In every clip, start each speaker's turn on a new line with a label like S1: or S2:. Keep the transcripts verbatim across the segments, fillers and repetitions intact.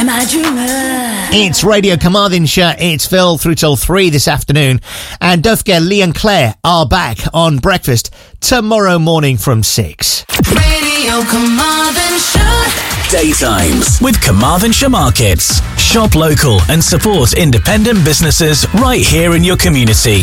S1: my dreamer.
S2: It's Radio Carmarthenshire. It's Phil through till three this afternoon. And don't forget, Lee and Claire are back on breakfast tomorrow morning from six.
S1: Radio Carmarthenshire.
S3: Daytimes with Carmarthenshire Markets. Shop local and support independent businesses right here in your community.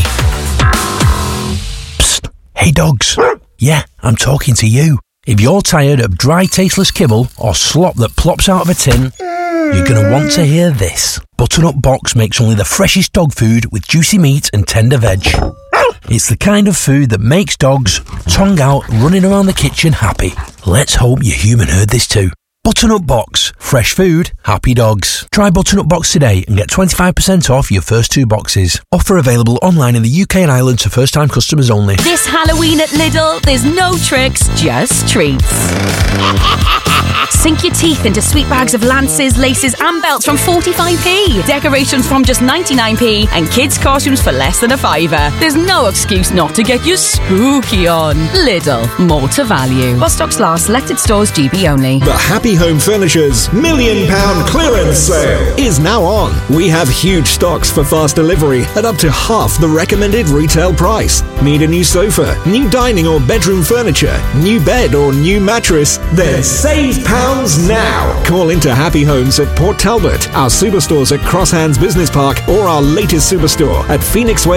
S4: Psst. Hey dogs. Yeah, I'm talking to you. If you're tired of dry, tasteless kibble or slop that plops out of a tin, you're going to want to hear this. Butternut Box makes only the freshest dog food with juicy meat and tender veg. It's the kind of food that makes dogs, tongue out, running around the kitchen happy. Let's hope your human heard this too. Butternut Box. Fresh food, happy dogs. Try Butternut Box today and get twenty-five percent off your first two boxes. Offer available online in the U K and Ireland to first-time customers only.
S5: This Halloween at Lidl, there's no tricks, just treats. Sink your teeth into sweet bags of lances, laces and belts from forty-five p. Decorations from just ninety-nine p and kids' costumes for less than a fiver. There's no excuse not to get you spooky on. Lidl, more to value. While stocks last, selected stores G B only.
S6: The Happy Home Furniture's million pound clearance sale is now on. We have huge stocks for fast delivery at up to half the recommended retail price. Need a new sofa, new dining or bedroom furniture, new bed or new mattress? Then save pounds now. Call into Happy Homes at Port Talbot, our superstores at Crosshands Business Park or our latest superstore at Phoenix Way